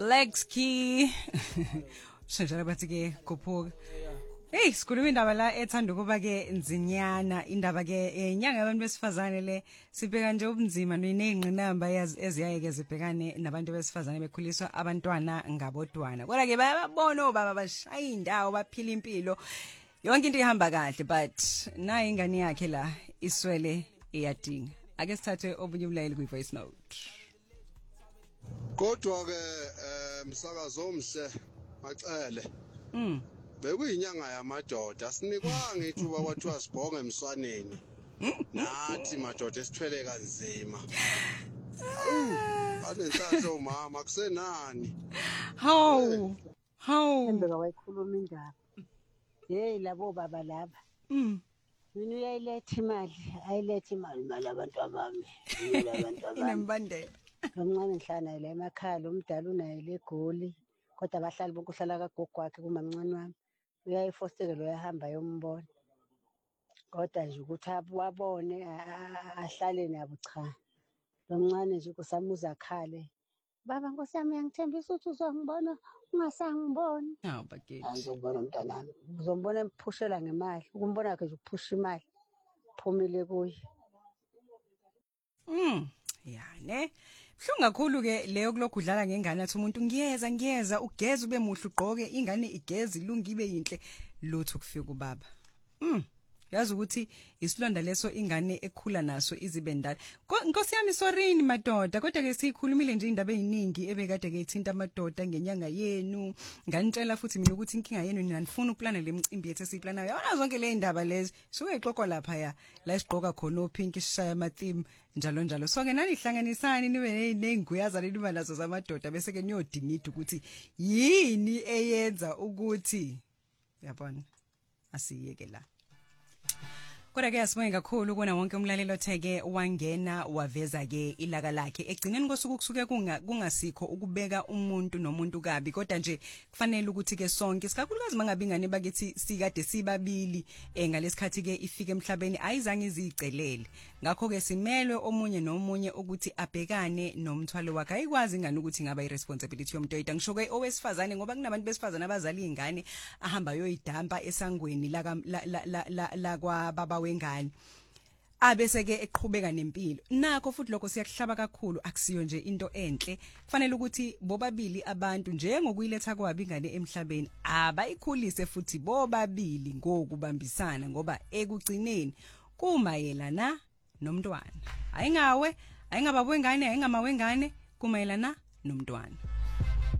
Legs key. Shenjala bathi ke khuphuka. Hey, sikhuluma indaba la ethanda kuba ke nzinyana indaba ke inyanga yabantu besifazane le sibheka nje ubunzima nezingqinamba eziyayeke zibhekane nabantu besifazane bekhuliswa abantwana ngabodwana. Kodwa ke bayabona obaba bashaya indawo baphila impilo. Yonke into ihamba kahle but nayi ingane yakhe la iswele iyadinga. Ake sithathe obunye ubulayeli kwi voice note. Kodwa ke umsakazo omhle macele. Bekuyinyanga yamadoda sinikwanga ithuba kwathiwa sibhonge emswaneni. Nathi madoda esithwele kanzima. Alenhlanhla umama kusenani. How Embeka wayikhuluma indaba. Hey labo baba laba. Mina uyayiletha imali, ayiletha imali abantu abami. Abantu abami. inembandela. Lomncane ngihlana la emakhaya umdala unayo legoli. Kodwa abahlali bonke uhlala kagogo wakhe kumamncane wami. Uyayifosteke lo yahamba yombona. Kodwa nje ukuthi wabone ahlale nabo cha. Lomncane nje kusamuza khale. Baba Nkosi yami ngithembisa ukuthi uzongibona ungasangiboni. Hawu bakithi. Ngizobona umntanami. Uzombona emphushela ngemali. Ukumbona yakhe nje uphusha imali. Phumile kuye. Ya ne. Buhlungu kakhulu ke leyo kulokhu udlala ngengane athi umuntu ngiyeza ugeza ube muhle ugqoke ingane igeza ilungibe yinhle lutho kufika ubaba. Yazi ukuthi isilonda leso ingane ekhula naso izibendala. Nkosi yami sorini madoda kodwa ke sikhulumile nje indaba eziningi ebekade ke ithinta amadoda ngenyanga yenu. Nganitshela futhi mina ukuthi inkinga yenu ninanifuna ukuplana lemicimbi yethu esiplanayo. Yabona zonke le indaba lezi suke ixoxwa lapha ya la sigqoka khona opink isishaya amatheme njalo. So ke nani hlanganisani nibe nezinguyazana niba nazo zamadoda bese ke niyodingida ukuthi yini eyenza ukuthi yabona asiyeke la. Kodwa ke asibonge kakhulu kona wonke umlalelo theke wangena waveza ke ilaka lakhe egcineni kosuku kusuke kungasikho ukubeka umuntu nomuntu kabi kodwa nje kufanele ukuthi ke sonke sikakhulukazi mangabe ingane bakithi sikade sibabili ngalesikhathi ke ifike emhlabeni ayizange izicelele ngakho ke simelwe omunye nomunye ukuthi abhekane nomthwalo wakhe ayikwazi ingane ukuthi ngaba irresponsibility yomntoyita ngisho ke owesifazane ngoba kunabantu besifazane abazali ingane ahamba yoyidampa esangweni la kwa baba wengane abese ke eqhubeka nempilo nakho futhi lokho siyakuhlaba kakhulu akusiyo nje into enhle kufanele ukuthi bobabili abantu njengokuyiletha kwabi ingane emhlabeni abayikhulise futhi bobabili ngokubambisana ngoba ekugcineni kumayelana nomntwana ayingaba wengane ayingama wengane kumayelana nomntwana.